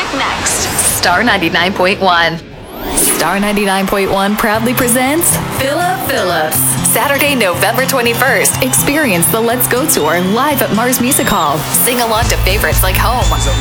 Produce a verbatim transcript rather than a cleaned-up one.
back next. Star ninety-nine point one. Star ninety-nine point one proudly presents Philip Phillips. Saturday, November twenty-first. Experience the Let's Go Tour live at Mars Music Hall. Sing along to favorites like Home,